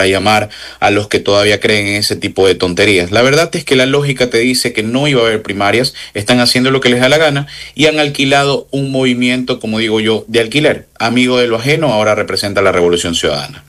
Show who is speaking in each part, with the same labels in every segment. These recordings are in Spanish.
Speaker 1: para llamar a los que todavía creen en ese tipo de tonterías. La verdad es que la lógica te dice que no iba a haber primarias, están haciendo lo que les da la gana y han alquilado un movimiento, como digo yo, de alquiler. Amigo de lo ajeno, ahora representa la Revolución Ciudadana.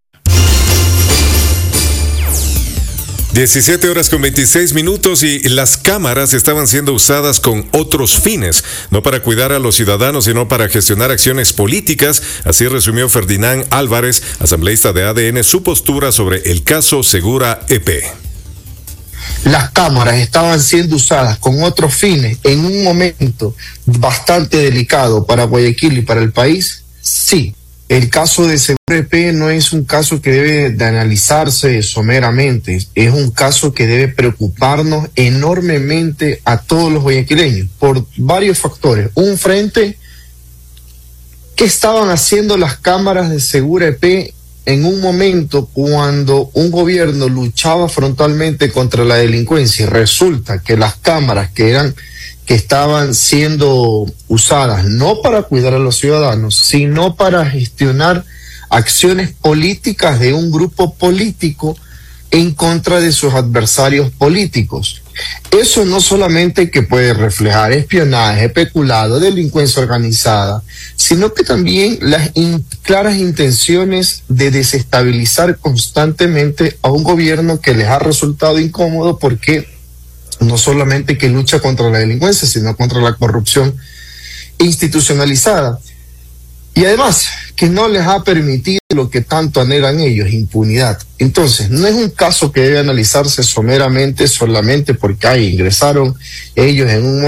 Speaker 2: 17:26 y las cámaras estaban siendo usadas con otros fines, no para cuidar a los ciudadanos, sino para gestionar acciones políticas. Así resumió Ferdinand Álvarez, asambleísta de ADN, su postura sobre el caso Segura EP.
Speaker 3: Las cámaras estaban siendo usadas con otros fines en un momento bastante delicado para Guayaquil y para el país. Sí, el caso de Segura EP no es un caso que debe de analizarse someramente, es un caso que debe preocuparnos enormemente a todos los guayaquileños por varios factores. Un frente, ¿qué estaban haciendo las cámaras de Segura EP en un momento cuando un gobierno luchaba frontalmente contra la delincuencia? Y resulta que las cámaras que estaban siendo usadas no para cuidar a los ciudadanos, sino para gestionar acciones políticas de un grupo político en contra de sus adversarios políticos. Eso no solamente que puede reflejar espionaje, peculado, delincuencia organizada, sino que también las claras intenciones de desestabilizar constantemente a un gobierno que les ha resultado incómodo porque no solamente que lucha contra la delincuencia, sino contra la corrupción institucionalizada. Y además, que no les ha permitido lo que tanto anhelan ellos, impunidad. Entonces, no es un caso que debe analizarse someramente solamente porque ingresaron ellos en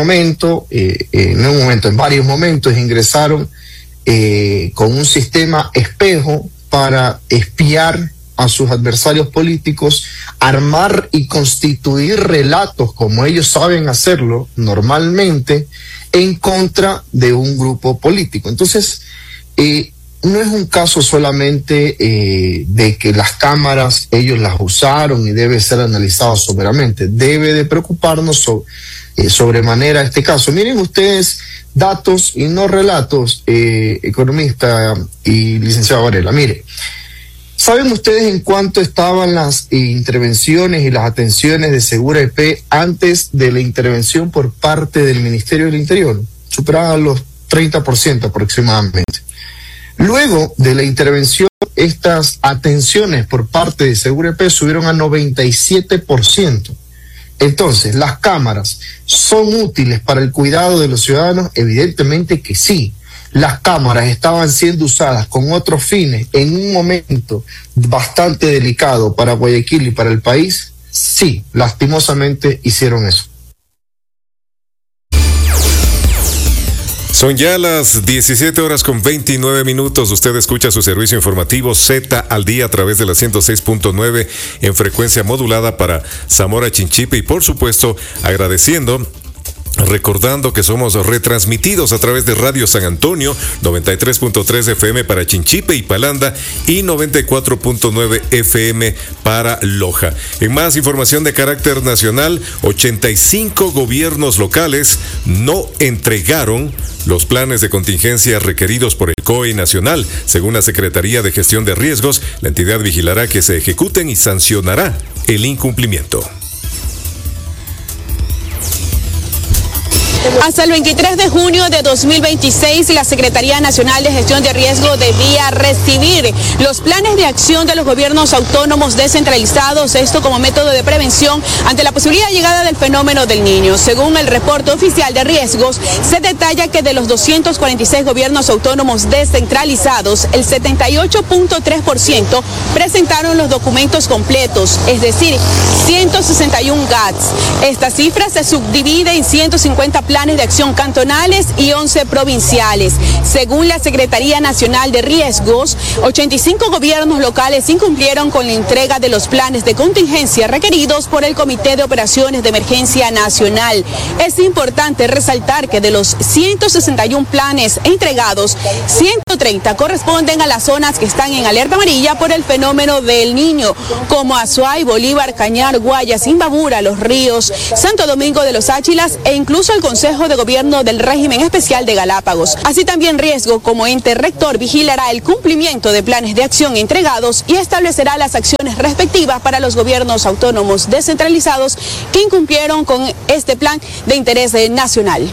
Speaker 3: varios momentos ingresaron con un sistema espejo para espiar a sus adversarios políticos, armar y constituir relatos como ellos saben hacerlo normalmente en contra de un grupo político. Entonces, no es un caso solamente de que las cámaras ellos las usaron y debe ser analizado someramente, debe de preocuparnos sobremanera este caso. Miren ustedes datos y no relatos, economista y licenciado Varela. Mire, ¿saben ustedes en cuánto estaban las intervenciones y las atenciones de Segura EP antes de la intervención por parte del Ministerio del Interior? Superaban los 30% aproximadamente. Luego de la intervención, estas atenciones por parte de Segura EP subieron a 97%. Entonces, ¿las cámaras son útiles para el cuidado de los ciudadanos? Evidentemente que sí. Las cámaras estaban siendo usadas con otros fines en un momento bastante delicado para Guayaquil y para el país. Sí, lastimosamente hicieron eso.
Speaker 2: Son ya las 17:29. Usted escucha su servicio informativo Z al día a través de la 106.9 en frecuencia modulada para Zamora, Chinchipe y por supuesto recordando que somos retransmitidos a través de Radio San Antonio, 93.3 FM para Chinchipe y Palanda y 94.9 FM para Loja. En más información de carácter nacional, 85 gobiernos locales no entregaron los planes de contingencia requeridos por el COE nacional. Según la Secretaría de Gestión de Riesgos, la entidad vigilará que se ejecuten y sancionará el incumplimiento.
Speaker 4: Hasta el 23 de junio de 2026, la Secretaría Nacional de Gestión de Riesgo debía recibir los planes de acción de los gobiernos autónomos descentralizados, esto como método de prevención ante la posibilidad de llegada del fenómeno del Niño. Según el reporte oficial de riesgos, se detalla que de los 246 gobiernos autónomos descentralizados, el 78.3% presentaron los documentos completos, es decir, 161 GATS. Esta cifra se subdivide en 150 planes de acción cantonales y 11 provinciales. Según la Secretaría Nacional de Riesgos, 85 gobiernos locales incumplieron con la entrega de los planes de contingencia requeridos por el Comité de Operaciones de Emergencia Nacional. Es importante resaltar que de los 161 planes entregados, 130 corresponden a las zonas que están en alerta amarilla por el fenómeno del Niño, como Azuay, Bolívar, Cañar, Guayas, Imbabura, Los Ríos, Santo Domingo de los Áchilas e incluso el Consejo Consejo de Gobierno del Régimen Especial de Galápagos. Así también Riesgo, como ente rector, vigilará el cumplimiento de planes de acción entregados y establecerá las acciones respectivas para los gobiernos autónomos descentralizados que incumplieron con este plan de interés nacional.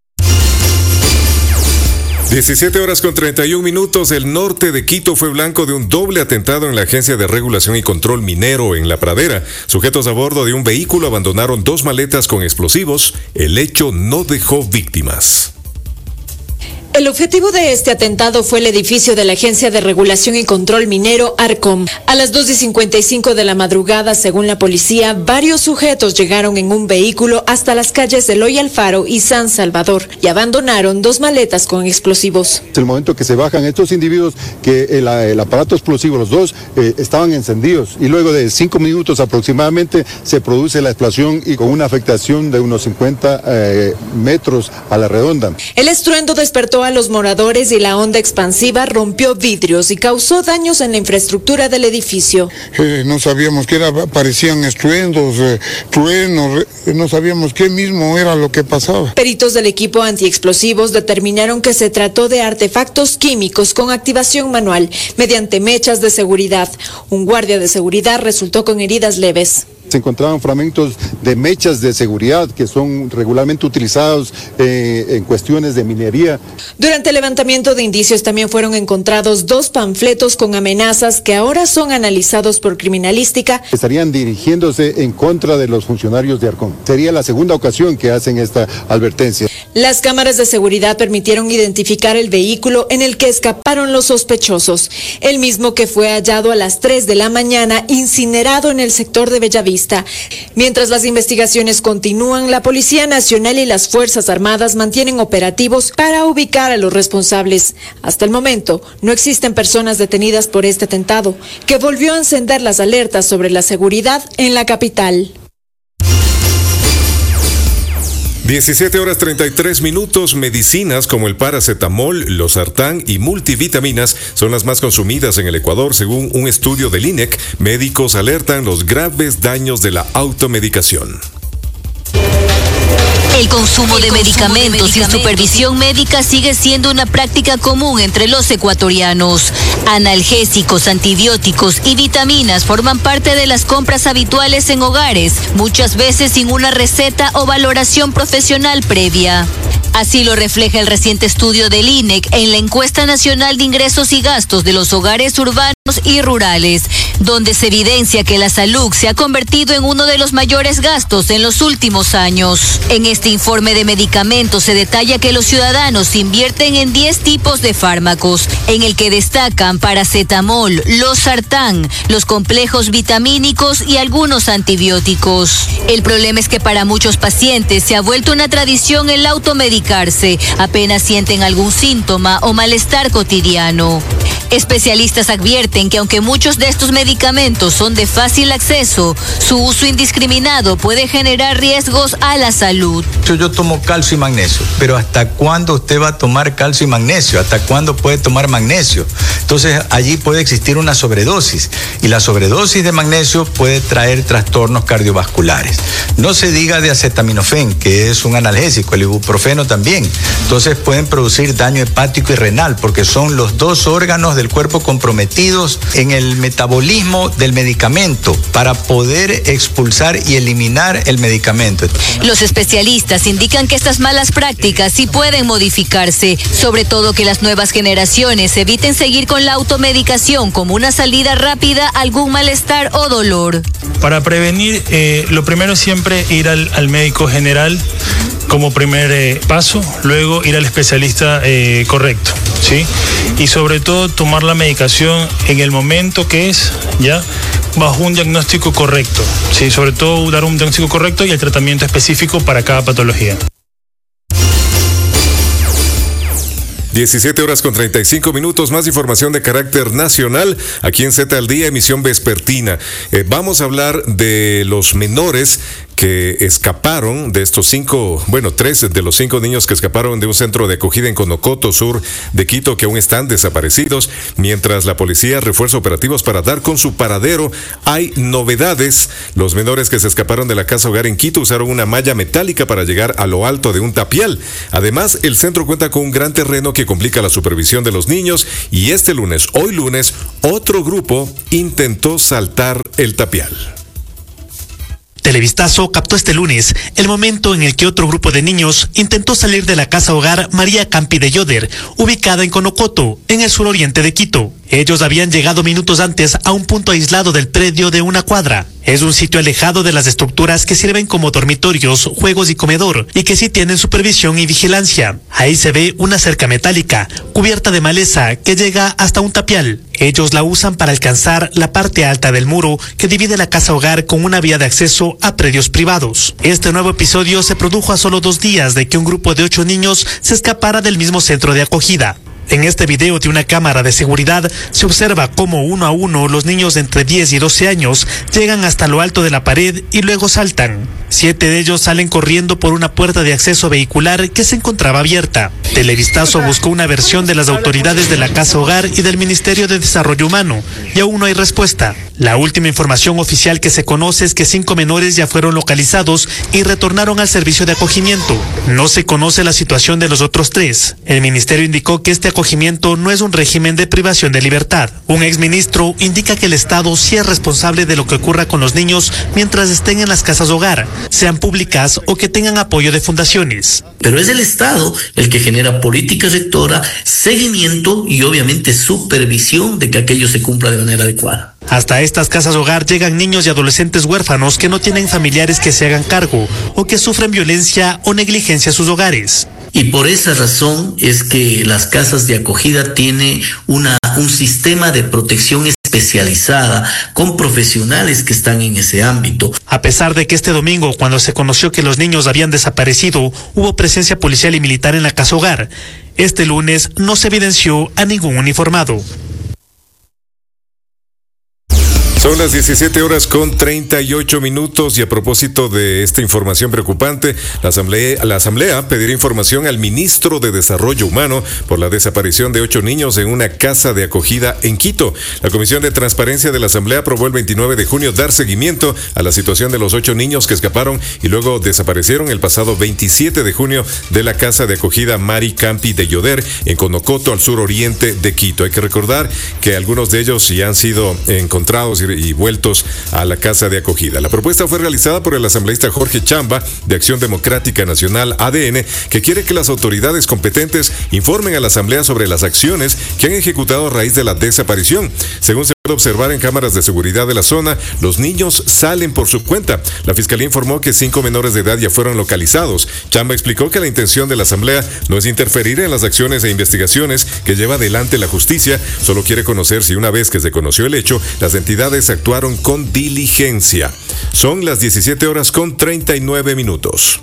Speaker 2: 17:31. El norte de Quito fue blanco de un doble atentado en la Agencia de Regulación y Control Minero en La Pradera. Sujetos a bordo de un vehículo abandonaron 2 maletas con explosivos. El hecho no dejó víctimas.
Speaker 5: El objetivo de este atentado fue el edificio de la Agencia de Regulación y Control Minero, ARCOM. A las 2:55 de la madrugada, según la policía, varios sujetos llegaron en un vehículo hasta las calles Eloy Alfaro y San Salvador y abandonaron 2 maletas con explosivos.
Speaker 6: El momento que se bajan estos individuos, que el aparato explosivo, los 2, estaban encendidos y luego de 5 minutos aproximadamente se produce la explosión y con una afectación de unos 50 metros a la redonda.
Speaker 5: El estruendo despertó a los moradores y la onda expansiva rompió vidrios y causó daños en la infraestructura del edificio.
Speaker 7: No sabíamos qué era, parecían estruendos, truenos, no sabíamos qué mismo era lo que pasaba.
Speaker 5: Peritos del equipo antiexplosivos determinaron que se trató de artefactos químicos con activación manual mediante mechas de seguridad. Un guardia de seguridad resultó con heridas leves.
Speaker 6: Se encontraban fragmentos de mechas de seguridad que son regularmente utilizados en cuestiones de minería.
Speaker 5: Durante el levantamiento de indicios también fueron encontrados 2 panfletos con amenazas que ahora son analizados por criminalística.
Speaker 6: Estarían dirigiéndose en contra de los funcionarios de ARCOM. Sería la segunda ocasión que hacen esta advertencia.
Speaker 5: Las cámaras de seguridad permitieron identificar el vehículo en el que escaparon los sospechosos, el mismo que fue hallado a las 3 de la mañana incinerado en el sector de Bellavista. Mientras las investigaciones continúan, la Policía Nacional y las Fuerzas Armadas mantienen operativos para ubicar a los responsables. Hasta el momento, no existen personas detenidas por este atentado, que volvió a encender las alertas sobre la seguridad en la capital.
Speaker 2: 17:33. Medicinas como el paracetamol, losartán y multivitaminas son las más consumidas en el Ecuador, según un estudio del INEC. Médicos alertan los graves daños de la automedicación.
Speaker 8: El consumo de medicamentos sin supervisión médica sigue siendo una práctica común entre los ecuatorianos. Analgésicos, antibióticos y vitaminas forman parte de las compras habituales en hogares, muchas veces sin una receta o valoración profesional previa. Así lo refleja el reciente estudio del INEC en la Encuesta Nacional de Ingresos y Gastos de los Hogares Urbanos y Rurales, donde se evidencia que la salud se ha convertido en uno de los mayores gastos en los últimos años. En este informe de medicamentos se detalla que los ciudadanos invierten en 10 tipos de fármacos, en el que destacan paracetamol, losartán, los complejos vitamínicos y algunos antibióticos. El problema es que para muchos pacientes se ha vuelto una tradición el automedicarse apenas sienten algún síntoma o malestar cotidiano. Especialistas advierten que aunque muchos de estos medicamentos son de fácil acceso, su uso indiscriminado puede generar riesgos a la salud.
Speaker 9: Yo tomo calcio y magnesio, pero ¿hasta cuándo usted va a tomar calcio y magnesio? ¿Hasta cuándo puede tomar magnesio? Entonces allí puede existir una sobredosis y la sobredosis de magnesio puede traer trastornos cardiovasculares. No se diga de acetaminofén, que es un analgésico, el ibuprofeno también. Entonces pueden producir daño hepático y renal porque son los 2 órganos del cuerpo comprometidos en el metabolismo del medicamento para poder expulsar y eliminar el medicamento.
Speaker 8: Los especialistas indican que estas malas prácticas sí pueden modificarse, sobre todo que las nuevas generaciones eviten seguir con la automedicación como una salida rápida a algún malestar o dolor.
Speaker 10: Para prevenir, lo primero es siempre ir al médico general como primer paso, luego ir al especialista correcto, ¿sí? Y sobre todo tomar la medicación en el momento que es, ¿ya? Bajo un diagnóstico correcto, ¿sí? Sobre todo dar un diagnóstico correcto y el tratamiento específico para cada patología.
Speaker 2: 17:35. Más información de carácter nacional aquí en Z al Día, emisión vespertina. Vamos a hablar de los menores que escaparon de estos 3 de los 5 niños que escaparon de un centro de acogida en Conocoto, sur de Quito, que aún están desaparecidos, mientras la policía refuerza operativos para dar con su paradero. Hay novedades. Los menores que se escaparon de la casa hogar en Quito usaron una malla metálica para llegar a lo alto de un tapial. Además, el centro cuenta con un gran terreno que complica la supervisión de los niños, y hoy lunes, otro grupo intentó saltar el tapial.
Speaker 11: Televistazo captó este lunes el momento en el que otro grupo de niños intentó salir de la casa hogar María Campi de Yoder, ubicada en Conocoto, en el suroriente de Quito. Ellos habían llegado minutos antes a un punto aislado del predio de una cuadra. Es un sitio alejado de las estructuras que sirven como dormitorios, juegos y comedor, y que sí tienen supervisión y vigilancia. Ahí se ve una cerca metálica, cubierta de maleza, que llega hasta un tapial. Ellos la usan para alcanzar la parte alta del muro que divide la casa hogar con una vía de acceso a predios privados. Este nuevo episodio se produjo a solo 2 días de que un grupo de 8 niños se escapara del mismo centro de acogida. En este video de una cámara de seguridad se observa cómo uno a uno los niños de entre 10 y 12 años llegan hasta lo alto de la pared y luego saltan. 7 de ellos salen corriendo por una puerta de acceso vehicular que se encontraba abierta. Televistazo buscó una versión de las autoridades de la Casa Hogar y del Ministerio de Desarrollo Humano, y aún no hay respuesta. La última información oficial que se conoce es que 5 menores ya fueron localizados y retornaron al servicio de acogimiento. No se conoce la situación de los otros 3. El ministerio indicó que este acogimiento no es un régimen de privación de libertad. Un exministro indica que el Estado sí es responsable de lo que ocurra con los niños mientras estén en las casas hogar, sean públicas o que tengan apoyo de fundaciones.
Speaker 12: Pero es el Estado el que genera política rectora, seguimiento y obviamente supervisión de que aquello se cumpla de manera adecuada.
Speaker 11: Hasta estas casas hogar llegan niños y adolescentes huérfanos que no tienen familiares que se hagan cargo o que sufren violencia o negligencia en sus hogares.
Speaker 12: Y por esa razón es que las casas de acogida tienen un sistema de protección especializada con profesionales que están en ese ámbito.
Speaker 11: A pesar de que este domingo, cuando se conoció que los niños habían desaparecido, hubo presencia policial y militar en la casa hogar, este lunes no se evidenció a ningún uniformado.
Speaker 2: Son las 17:38 y a propósito de esta información preocupante, la Asamblea pedirá información al ministro de Desarrollo Humano por la desaparición de 8 niños en una casa de acogida en Quito. La Comisión de Transparencia de la Asamblea aprobó el 29 de junio dar seguimiento a la situación de los 8 niños que escaparon y luego desaparecieron el pasado 27 de junio de la casa de acogida Mari Campi de Yoder en Conocoto, al suroriente de Quito. Hay que recordar que algunos de ellos ya han sido encontrados y vueltos a la casa de acogida. La propuesta fue realizada por el asambleísta Jorge Chamba, de Acción Democrática Nacional ADN, que quiere que las autoridades competentes informen a la asamblea sobre las acciones que han ejecutado a raíz de la desaparición. Según se puede observar en cámaras de seguridad de la zona, los niños salen por su cuenta. La fiscalía informó que 5 menores de edad ya fueron localizados. Chamba explicó que la intención de la asamblea no es interferir en las acciones e investigaciones que lleva adelante la justicia, solo quiere conocer si una vez que se conoció el hecho, las entidades actuaron con diligencia. Son las 17:39.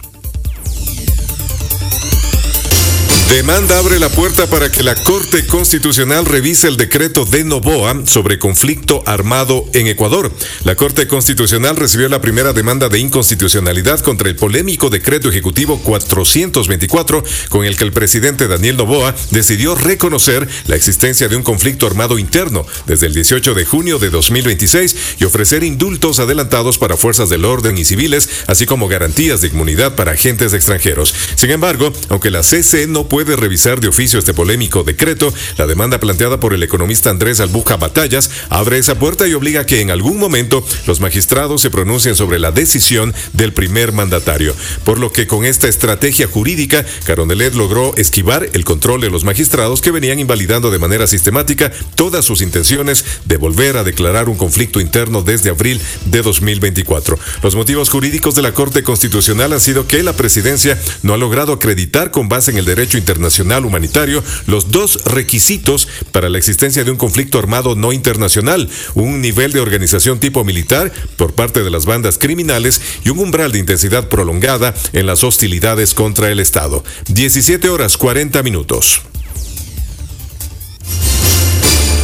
Speaker 2: Demanda abre la puerta para que la Corte Constitucional revise el decreto de Noboa sobre conflicto armado en Ecuador. La Corte Constitucional recibió la primera demanda de inconstitucionalidad contra el polémico decreto ejecutivo 424, con el que el presidente Daniel Noboa decidió reconocer la existencia de un conflicto armado interno desde el 18 de junio de 2026 y ofrecer indultos adelantados para fuerzas del orden y civiles, así como garantías de inmunidad para agentes extranjeros. Sin embargo, aunque la CC no puede revisar de oficio este polémico decreto, la demanda planteada por el economista Andrés Albuja Batallas abre esa puerta y obliga a que en algún momento los magistrados se pronuncien sobre la decisión del primer mandatario. Por lo que con esta estrategia jurídica, Carondelet logró esquivar el control de los magistrados que venían invalidando de manera sistemática todas sus intenciones de volver a declarar un conflicto interno desde abril de 2024. Los motivos jurídicos de la Corte Constitucional han sido que la presidencia no ha logrado acreditar con base en el derecho internacional humanitario los 2 requisitos para la existencia de un conflicto armado no internacional: un nivel de organización tipo militar por parte de las bandas criminales y un umbral de intensidad prolongada en las hostilidades contra el Estado. 17:40.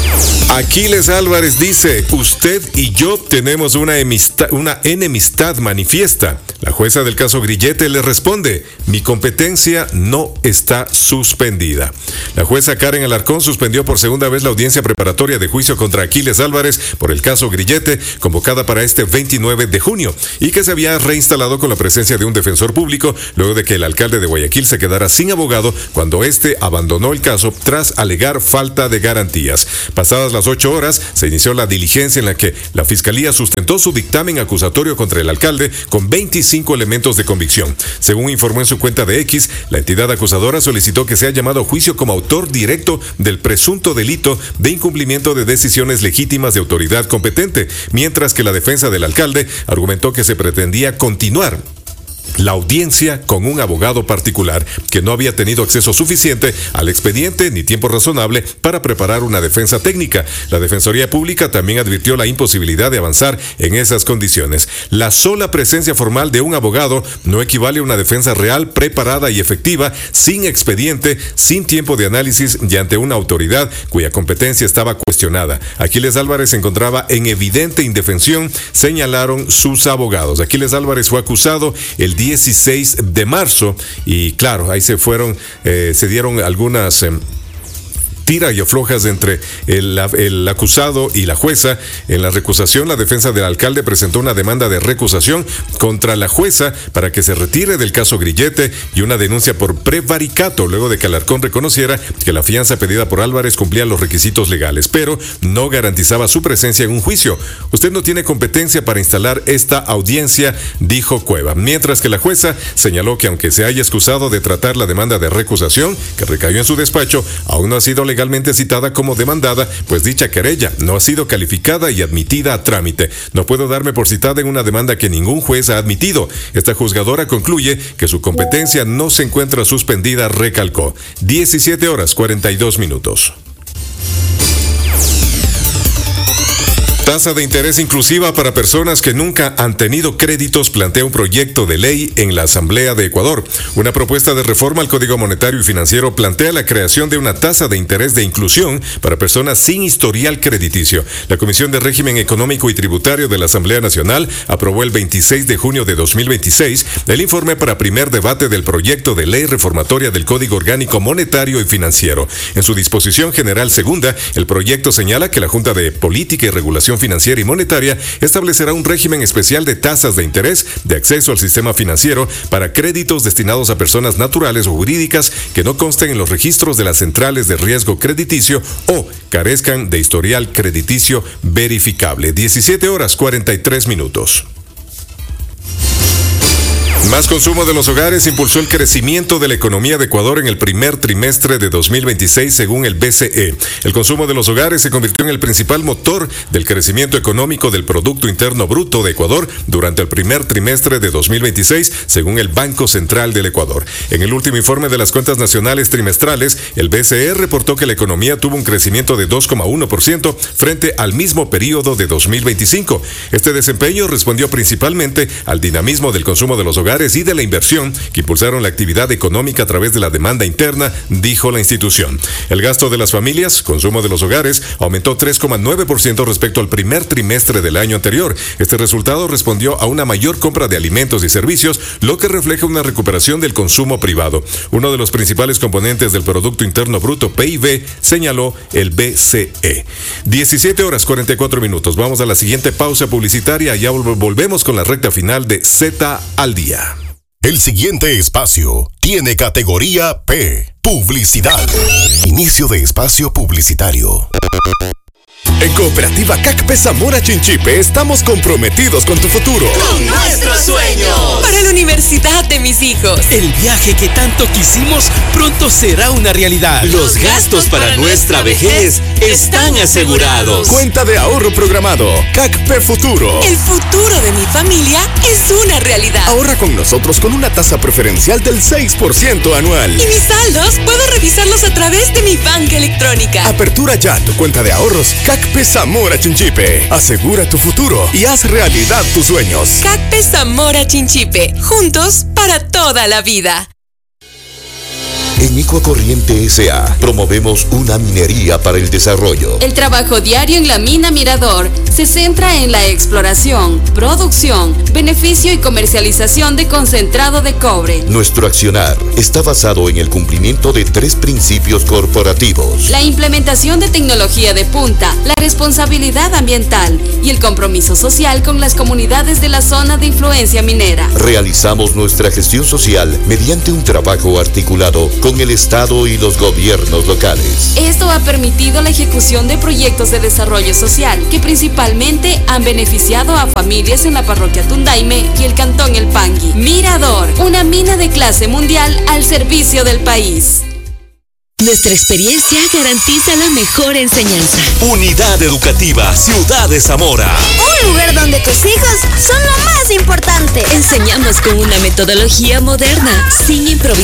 Speaker 2: Aquiles Álvarez dice: usted y yo tenemos una enemistad manifiesta. La jueza del caso Grillete le responde: mi competencia no está suspendida. La jueza Karen Alarcón suspendió por segunda vez la audiencia preparatoria de juicio contra Aquiles Álvarez por el caso Grillete, convocada para este 29 de junio, y que se había reinstalado con la presencia de un defensor público luego de que el alcalde de Guayaquil se quedara sin abogado cuando éste abandonó el caso tras alegar falta de garantías. Pasadas las 8 horas, se inició la diligencia en la que la Fiscalía sustentó su dictamen acusatorio contra el alcalde con 25 elementos de convicción. Según informó en su cuenta de X, la entidad acusadora solicitó que sea llamado a juicio como autor directo del presunto delito de incumplimiento de decisiones legítimas de autoridad competente, mientras que la defensa del alcalde argumentó que se pretendía continuar la audiencia con un abogado particular que no había tenido acceso suficiente al expediente ni tiempo razonable para preparar una defensa técnica. La Defensoría Pública también advirtió la imposibilidad de avanzar en esas condiciones. La sola presencia formal de un abogado no equivale a una defensa real, preparada y efectiva, sin expediente, sin tiempo de análisis y ante una autoridad cuya competencia estaba cuestionada. Aquiles Álvarez se encontraba en evidente indefensión, señalaron sus abogados. Aquiles Álvarez fue acusado el 16 de marzo y claro, ahí se dieron algunas tira y aflojas entre el acusado y la jueza. En la recusación, la defensa del alcalde presentó una demanda de recusación contra la jueza para que se retire del caso Grillete y una denuncia por prevaricato luego de que Alarcón reconociera que la fianza pedida por Álvarez cumplía los requisitos legales, pero no garantizaba su presencia en un juicio. Usted no tiene competencia para instalar esta audiencia, dijo Cueva, mientras que la jueza señaló que aunque se haya excusado de tratar la demanda de recusación que recayó en su despacho, aún no ha sido legalmente citada como demandada, pues dicha querella no ha sido calificada y admitida a trámite. No puedo darme por citada en una demanda que ningún juez ha admitido. Esta juzgadora concluye que su competencia no se encuentra suspendida, recalcó. 17:42. Tasa de interés inclusiva para personas que nunca han tenido créditos plantea un proyecto de ley en la Asamblea de Ecuador. Una propuesta de reforma al Código Monetario y Financiero plantea la creación de una tasa de interés de inclusión para personas sin historial crediticio. La Comisión de Régimen Económico y Tributario de la Asamblea Nacional aprobó el 26 de junio de 2026 el informe para primer debate del proyecto de ley reformatoria del Código Orgánico Monetario y Financiero. En su disposición general segunda, el proyecto señala que la Junta de Política y Regulación Financiera y Monetaria establecerá un régimen especial de tasas de interés de acceso al sistema financiero para créditos destinados a personas naturales o jurídicas que no consten en los registros de las centrales de riesgo crediticio o carezcan de historial crediticio verificable. 17:43. Más consumo de los hogares impulsó el crecimiento de la economía de Ecuador en el primer trimestre de 2026, según el BCE. El consumo de los hogares se convirtió en el principal motor del crecimiento económico del Producto Interno Bruto de Ecuador durante el primer trimestre de 2026, según el Banco Central del Ecuador. En el último informe de las cuentas nacionales trimestrales, el BCE reportó que la economía tuvo un crecimiento de 2,1% frente al mismo periodo de 2025. Este desempeño respondió principalmente al dinamismo del consumo de los hogares y de la inversión que impulsaron la actividad económica a través de la demanda interna, dijo la institución. El gasto de las familias, consumo de los hogares, aumentó 3,9% respecto al primer trimestre del año anterior. Este resultado respondió a una mayor compra de alimentos y servicios, lo que refleja una recuperación del consumo privado. Uno de los principales componentes del Producto Interno Bruto, PIB, señaló el BCE. 17:44. Vamos a la siguiente pausa publicitaria y ya volvemos con la recta final de Z al Día.
Speaker 13: El siguiente espacio tiene categoría P, publicidad. Inicio de espacio publicitario.
Speaker 14: En Cooperativa CACPE Zamora Chinchipe estamos comprometidos con tu futuro.
Speaker 15: ¡Con nuestros sueños!
Speaker 16: Para la universidad de mis hijos.
Speaker 17: El viaje que tanto quisimos pronto será una realidad.
Speaker 15: Los gastos para nuestra vejez están asegurados.
Speaker 14: Cuenta de ahorro programado. CACPE Futuro.
Speaker 16: El futuro de mi familia es una realidad.
Speaker 14: Ahorra con nosotros con una tasa preferencial del 6% anual.
Speaker 16: Y mis saldos puedo revisarlos a través de mi banca electrónica.
Speaker 14: Apertura ya tu cuenta de ahorros CACPE Zamora Chinchipe. Asegura tu futuro y haz realidad tus sueños.
Speaker 16: CACPE Zamora Chinchipe. Juntos para toda la vida.
Speaker 18: En Ecocorriente S.A. promovemos una minería para el desarrollo.
Speaker 19: El trabajo diario en la mina Mirador se centra en la exploración, producción, beneficio y comercialización de concentrado de cobre.
Speaker 18: Nuestro accionar está basado en el cumplimiento de 3 principios corporativos:
Speaker 19: la implementación de tecnología de punta, la responsabilidad ambiental y el compromiso social con las comunidades de la zona de influencia minera.
Speaker 18: Realizamos nuestra gestión social mediante un trabajo articulado con el Estado y los gobiernos locales.
Speaker 19: Esto ha permitido la ejecución de proyectos de desarrollo social que principalmente han beneficiado a familias en la parroquia Tundaime y el cantón El Pangui. Mirador, una mina de clase mundial al servicio del país.
Speaker 20: Nuestra experiencia garantiza la mejor enseñanza.
Speaker 15: Unidad Educativa Ciudad de Zamora.
Speaker 21: Un lugar donde tus hijos son lo más importante.
Speaker 20: Enseñamos con una metodología moderna, sin improvisación.